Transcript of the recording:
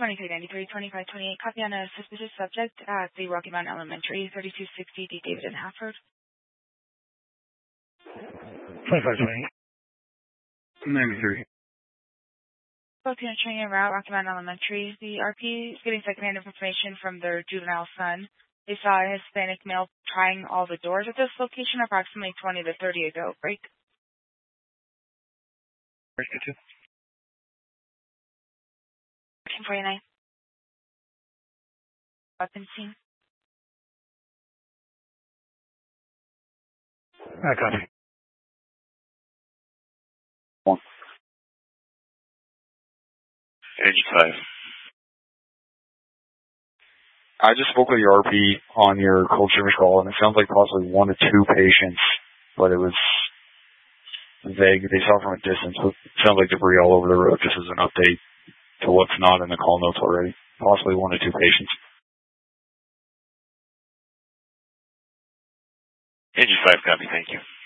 2393, 2528, copy on a suspicious subject at the Rocky Mountain Elementary, 3260 D. David and Halford. 2528. 93. Both units training en route, Rocky Mountain Elementary. The RP is getting secondhand information from their juvenile son. They saw a Hispanic male trying all the doors at this location approximately 20 to 30 ago. Break. Break it too. 49. Weapon scene. I copy. 1. Agent 5. I just spoke with your RP on your cold service call, and it sounds like possibly 1 to 2 patients, but it was vague. They saw from a distance, but it sounds like debris all over the road. Just as an update to what's not in the call notes already. Possibly 1 to 2 patients. Agent 5, copy. Thank you.